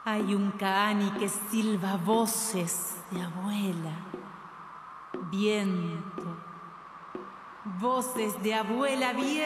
Hay un Kaani que silba voces de abuela. Viento. Voces de abuela, viento.